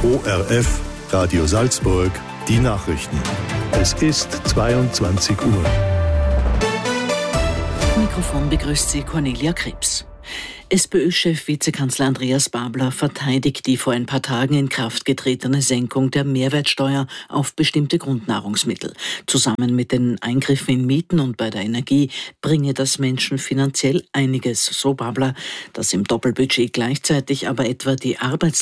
ORF, Radio Salzburg, die Nachrichten. Es ist 22 Uhr. Mikrofon begrüßt Sie Cornelia Krebs. SPÖ-Chef Vizekanzler Andreas Babler verteidigt die vor ein paar Tagen in Kraft getretene Senkung der Mehrwertsteuer auf bestimmte Grundnahrungsmittel. Zusammen mit den Eingriffen in Mieten und bei der Energie bringe das Menschen finanziell einiges, so Babler. Dass im Doppelbudget gleichzeitig aber etwa die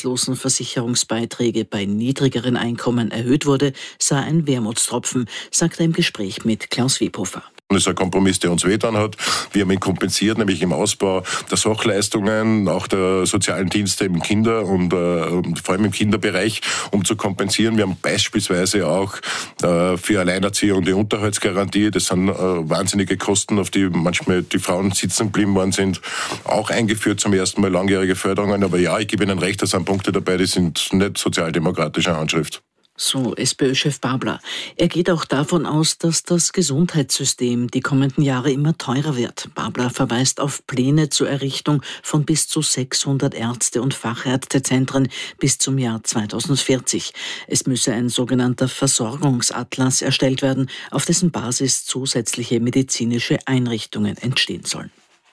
Arbeitslosenversicherungsbeiträge bei niedrigeren Einkommen erhöht wurde, sei ein Wermutstropfen, sagt er im Gespräch mit Klaus Wiebhofer. Das ist ein Kompromiss, der uns wehgetan hat. Wir haben ihn kompensiert, nämlich im Ausbau der Sachleistungen, auch der sozialen Dienste im Kinder- und vor allem im Kinderbereich, um zu kompensieren. Wir haben beispielsweise auch für Alleinerzieher die Unterhaltsgarantie, das sind wahnsinnige Kosten, auf die manchmal die Frauen sitzen geblieben worden sind, auch eingeführt, zum ersten Mal langjährige Förderungen. Aber ja, ich gebe Ihnen recht, da sind Punkte dabei, die sind nicht sozialdemokratischer Handschrift. So SPÖ-Chef Babler. Er geht auch davon aus, dass das Gesundheitssystem die kommenden Jahre immer teurer wird. Babler verweist auf Pläne zur Errichtung von bis zu 600 Ärzte- und Fachärztezentren bis zum Jahr 2040. Es müsse ein sogenannter Versorgungsatlas erstellt werden, auf dessen Basis zusätzliche medizinische Einrichtungen entstehen sollen.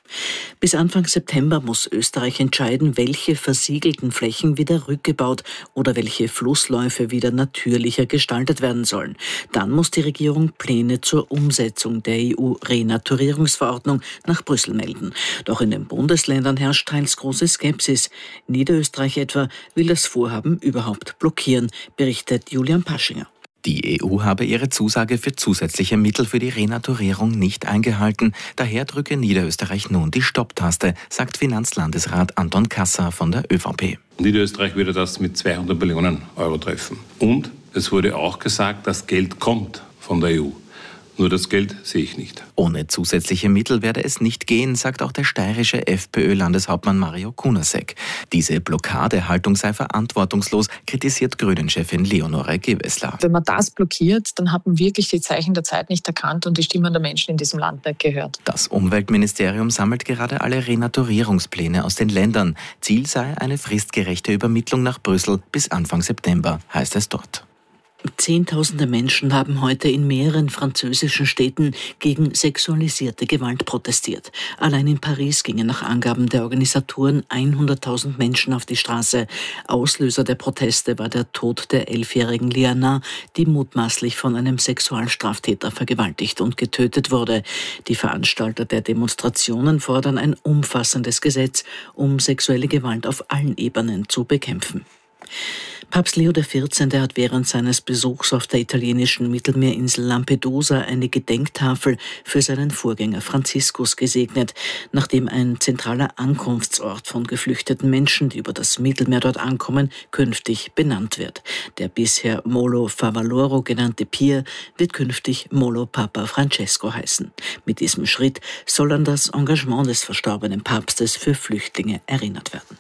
Bis Anfang September muss Österreich entscheiden, welche versiegelten Flächen wieder rückgebaut oder welche Flussläufe wieder natürlicher gestaltet werden sollen. Dann muss die Regierung Pläne zur Umsetzung der EU-Renaturierungsverordnung nach Brüssel melden. Doch in den Bundesländern herrscht teils große Skepsis. Niederösterreich etwa will das Vorhaben überhaupt blockieren, berichtet Julian Paschinger. Die EU habe ihre Zusage für zusätzliche Mittel für die Renaturierung nicht eingehalten. Daher drücke Niederösterreich nun die Stopptaste, sagt Finanzlandesrat Anton Kasser von der ÖVP. Niederösterreich würde das mit 200 Millionen Euro treffen. Und es wurde auch gesagt, das Geld kommt von der EU. Nur das Geld sehe ich nicht. Ohne zusätzliche Mittel werde es nicht gehen, sagt auch der steirische FPÖ-Landeshauptmann Mario Kunasek. Diese Blockadehaltung sei verantwortungslos, kritisiert Grünen-Chefin Leonore Gewessler. Wenn man das blockiert, dann hat man wirklich die Zeichen der Zeit nicht erkannt und die Stimmen der Menschen in diesem Land nicht gehört. Das Umweltministerium sammelt gerade alle Renaturierungspläne aus den Ländern. Ziel sei eine fristgerechte Übermittlung nach Brüssel bis Anfang September, heißt es dort. Zehntausende Menschen haben heute in mehreren französischen Städten gegen sexualisierte Gewalt protestiert. Allein in Paris gingen nach Angaben der Organisatoren 100.000 Menschen auf die Straße. Auslöser der Proteste war der Tod der 11-jährigen Liana, die mutmaßlich von einem Sexualstraftäter vergewaltigt und getötet wurde. Die Veranstalter der Demonstrationen fordern ein umfassendes Gesetz, um sexuelle Gewalt auf allen Ebenen zu bekämpfen. Papst Leo XIV. Hat während seines Besuchs auf der italienischen Mittelmeerinsel Lampedusa eine Gedenktafel für seinen Vorgänger Franziskus gesegnet, nachdem ein zentraler Ankunftsort von geflüchteten Menschen, die über das Mittelmeer dort ankommen, künftig benannt wird. Der bisher Molo Favaloro genannte Pier wird künftig Molo Papa Francesco heißen. Mit diesem Schritt soll an das Engagement des verstorbenen Papstes für Flüchtlinge erinnert werden.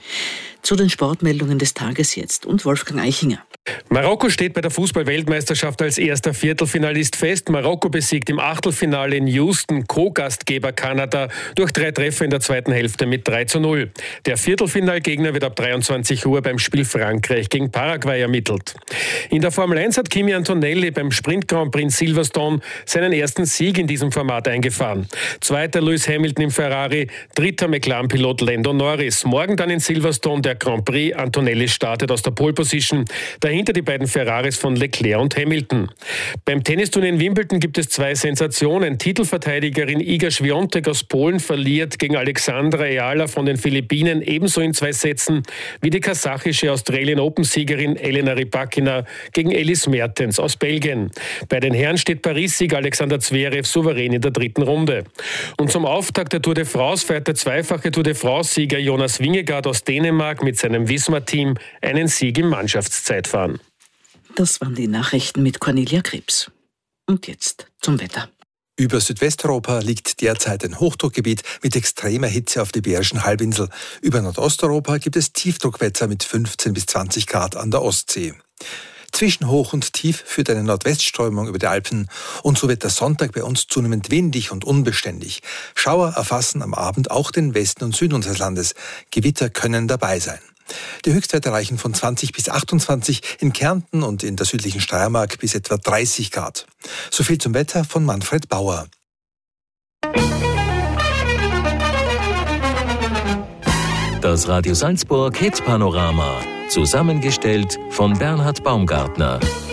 Zu den Sportmeldungen des Tages jetzt und Wolfgang Eichinger. Marokko steht bei der Fußball-Weltmeisterschaft als erster Viertelfinalist fest. Marokko besiegt im Achtelfinale in Houston Co-Gastgeber Kanada durch 3 Treffer in der zweiten Hälfte mit 3:0. Der Viertelfinalgegner wird ab 23 Uhr beim Spiel Frankreich gegen Paraguay ermittelt. In der Formel 1 hat Kimi Antonelli beim Sprint Grand Prix in Silverstone seinen ersten Sieg in diesem Format eingefahren. Zweiter Lewis Hamilton im Ferrari, dritter McLaren-Pilot Lando Norris. Morgen dann in Silverstone der Grand Prix. Antonelli startet aus der Pole Position. Dahinter die beiden Ferraris von Leclerc und Hamilton. Beim Tennisturnier in Wimbledon gibt es 2 Sensationen. Titelverteidigerin Iga Świątek aus Polen verliert gegen Alexandra Eala von den Philippinen ebenso in 2 Sätzen wie die kasachische Australian Open-Siegerin Elena Rybakina gegen Ellis Mertens aus Belgien. Bei den Herren steht Paris-Sieger Alexander Zverev souverän in der 3. Runde. Und zum Auftakt der Tour de France feiert der zweifache Tour de France-Sieger Jonas Vingegaard aus Dänemark mit seinem Wismar-Team einen Sieg im Mannschaftszeitfahren. Das waren die Nachrichten mit Cornelia Krebs. Und jetzt zum Wetter. Über Südwesteuropa liegt derzeit ein Hochdruckgebiet mit extremer Hitze auf der Iberischen Halbinsel. Über Nordosteuropa gibt es Tiefdruckwetter mit 15 bis 20 Grad an der Ostsee. Zwischen Hoch und Tief führt eine Nordwestströmung über die Alpen und so wird der Sonntag bei uns zunehmend windig und unbeständig. Schauer erfassen am Abend auch den Westen und Süden unseres Landes. Gewitter können dabei sein. Die Höchstwerte reichen von 20 bis 28, in Kärnten und in der südlichen Steiermark bis etwa 30 Grad. So viel zum Wetter von Manfred Bauer. Das Radio Salzburg Hit Panorama, zusammengestellt von Bernhard Baumgartner.